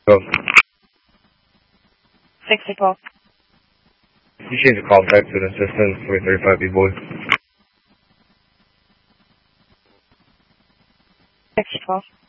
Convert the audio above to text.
Go. 64. You change the call type to the assistant 335 B-Boy. 64.